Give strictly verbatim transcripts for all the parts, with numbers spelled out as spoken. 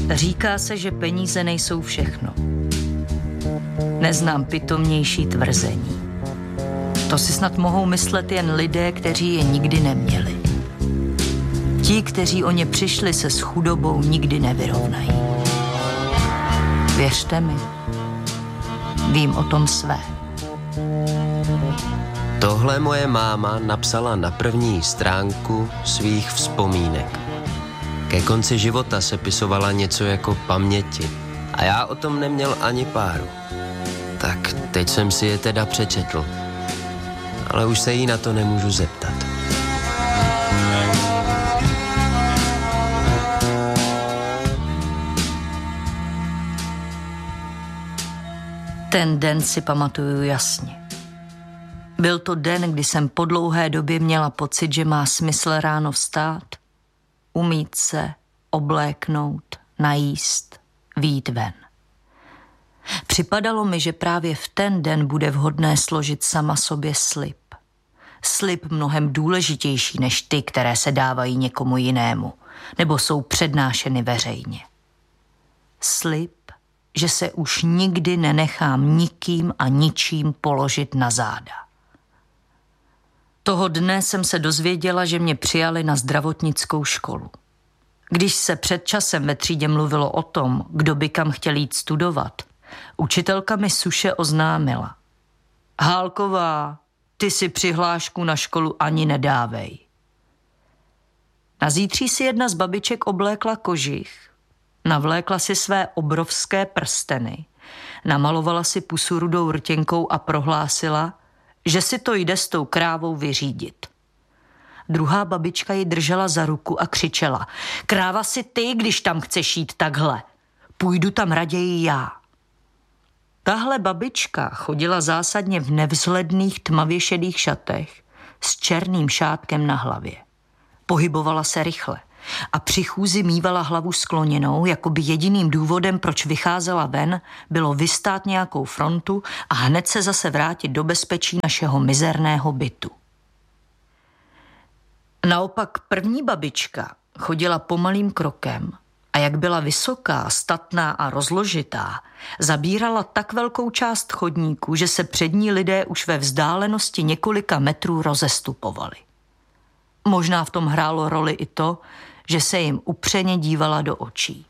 Říká se, že peníze nejsou všechno. Neznám pitomnější tvrzení. To si snad mohou myslet jen lidé, kteří je nikdy neměli. Ti, kteří o ně přišli, se s chudobou nikdy nevyrovnají. Věřte mi, vím o tom své. Tohle moje máma napsala na první stránku svých vzpomínek. Ke konci života sepisovala něco jako paměti a já o tom neměl ani páru. Tak teď jsem si je teda přečetl, ale už se jí na to nemůžu zeptat. Ten den si pamatuju jasně. Byl to den, kdy jsem po dlouhé době měla pocit, že má smysl ráno vstát, umýt se, obléknout, najíst, vyjít ven. Připadalo mi, že právě v ten den bude vhodné složit sama sobě slib. Slib mnohem důležitější než ty, které se dávají někomu jinému, nebo jsou přednášeny veřejně. Slib, že se už nikdy nenechám nikým a ničím položit na záda. Toho dne jsem se dozvěděla, že mě přijali na zdravotnickou školu. Když se před časem ve třídě mluvilo o tom, kdo by kam chtěl jít studovat, učitelka mi suše oznámila: Hálková, ty si přihlášku na školu ani nedávej. Na zítří si jedna z babiček oblékla kožich, navlékla si své obrovské prsteny, namalovala si pusu rudou rtěnkou a prohlásila, že si to jde s tou krávou vyřídit. Druhá babička ji držela za ruku a křičela: Kráva si ty, když tam chceš jít takhle. Půjdu tam raději já. Tahle babička chodila zásadně v nevzhledných tmavě šedých šatech s černým šátkem na hlavě. Pohybovala se rychle a při chůzi mívala hlavu skloněnou, jako by jediným důvodem, proč vycházela ven, bylo vystát nějakou frontu a hned se zase vrátit do bezpečí našeho mizerného bytu. Naopak první babička chodila pomalým krokem a jak byla vysoká, statná a rozložitá, zabírala tak velkou část chodníku, že se před ní lidé už ve vzdálenosti několika metrů rozestupovali. Možná v tom hrálo roli i to, že se jim upřeně dívala do očí.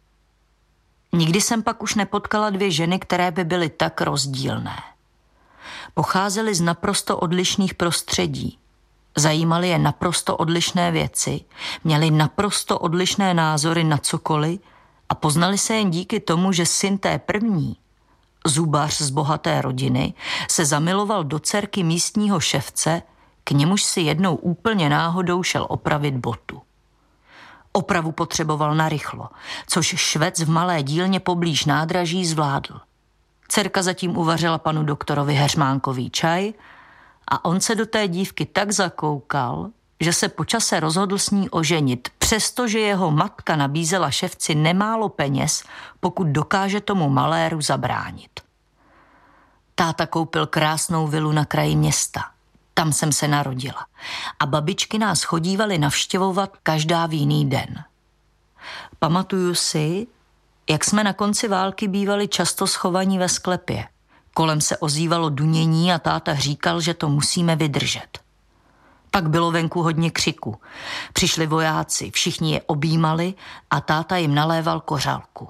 Nikdy jsem pak už nepotkala dvě ženy, které by byly tak rozdílné. Pocházely z naprosto odlišných prostředí, zajímaly je naprosto odlišné věci, měly naprosto odlišné názory na cokoliv a poznali se jen díky tomu, že syn té první, zubař z bohaté rodiny, se zamiloval do dcerky místního ševce, k němuž si jednou úplně náhodou šel opravit botu. Opravu potřeboval narychlo, což švec v malé dílně poblíž nádraží zvládl. Dcerka zatím uvařila panu doktorovi heřmánkový čaj a on se do té dívky tak zakoukal, že se po čase rozhodl s ní oženit, přestože jeho matka nabízela ševci nemálo peněz, pokud dokáže tomu maléru zabránit. Táta koupil krásnou vilu na kraji města. Tam jsem se narodila. A babičky nás chodívaly navštěvovat každá v jiný den. Pamatuju si, jak jsme na konci války bývali často schovaní ve sklepě. Kolem se ozývalo dunění a táta říkal, že to musíme vydržet. Pak bylo venku hodně křiku. Přišli vojáci, všichni je objímali a táta jim naléval kořálku.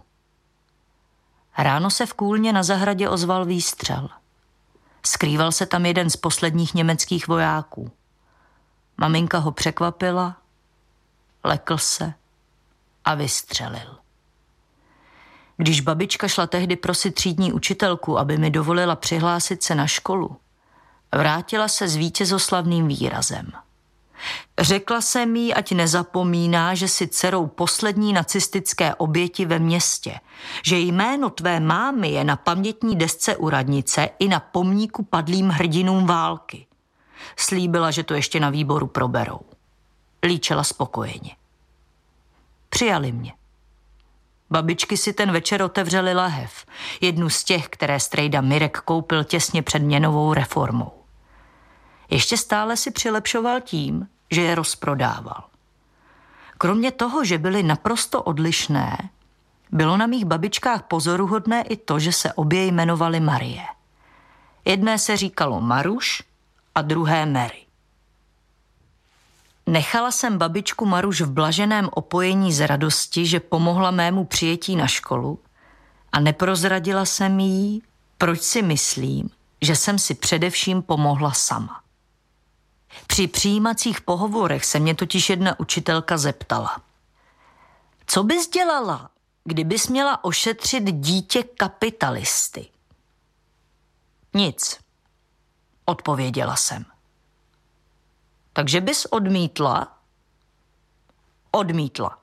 Ráno se v kůlně na zahradě ozval výstřel. Skrýval se tam jeden z posledních německých vojáků. Maminka ho překvapila, lekl se a vystřelil. Když babička šla tehdy prosit třídní učitelku, aby mi dovolila přihlásit se na školu, vrátila se s vítězoslavným výrazem. Řekla jsem jí, ať nezapomíná, že si dcerou poslední nacistické oběti ve městě, že jméno tvé mámy je na pamětní desce u radnice i na pomníku padlým hrdinům války. Slíbila, že to ještě na výboru proberou. Líčela spokojeně. Přijali mě. Babičky si ten večer otevřely lahev, jednu z těch, které strejda Mirek koupil těsně před měnovou reformou. Ještě stále si přilepšoval tím, že je rozprodával. Kromě toho, že byly naprosto odlišné, Bylo na mých babičkách pozoruhodné i to, že se obě jmenovaly Marie. Jedné se říkalo Maruš a druhé Mary. Nechala jsem babičku Maruš v blaženém opojení z radosti, že pomohla mému přijetí na školu, a neprozradila jsem jí, proč si myslím, že jsem si především pomohla sama. Při přijímacích pohovorech se mě totiž jedna učitelka zeptala: co bys dělala, kdybys měla ošetřit dítě kapitalisty? Nic, odpověděla jsem. Takže bys odmítla? Odmítla.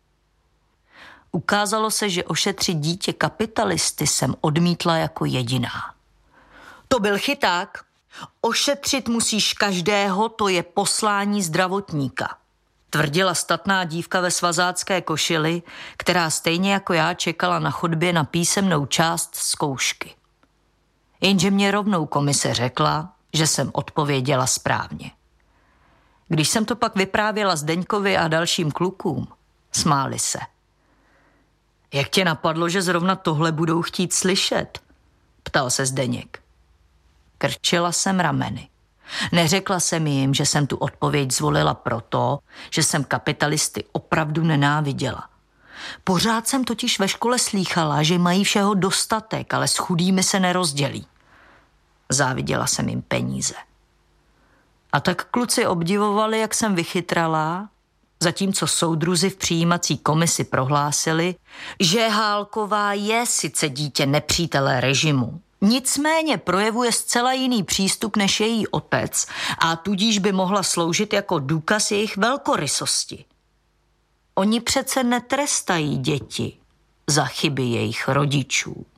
Ukázalo se, že ošetřit dítě kapitalisty jsem odmítla jako jediná. To byl chyták. Ošetřit musíš každého, to je poslání zdravotníka, tvrdila statná dívka ve svazácké košili, která stejně jako já čekala na chodbě na písemnou část zkoušky. Jenže mě rovnou komise řekla, že jsem odpověděla správně. Když jsem to pak vyprávěla Zdeňkovi a dalším klukům, smáli se. Jak tě napadlo, že zrovna tohle budou chtít slyšet? Ptal se Zdeněk. Krčila jsem rameny. Neřekla jsem jim, že jsem tu odpověď zvolila proto, že jsem kapitalisty opravdu nenáviděla. Pořád jsem totiž ve škole slýchala, že mají všeho dostatek, ale s chudými se nerozdělí. Záviděla jsem jim peníze. A tak kluci obdivovali, jak jsem vychytrala, zatímco soudruzi v přijímací komisi prohlásili, že Hálková je sice dítě nepřítele režimu, nicméně projevuje zcela jiný přístup než její otec a tudíž by mohla sloužit jako důkaz jejich velkorysosti. Oni přece netrestají děti za chyby jejich rodičů.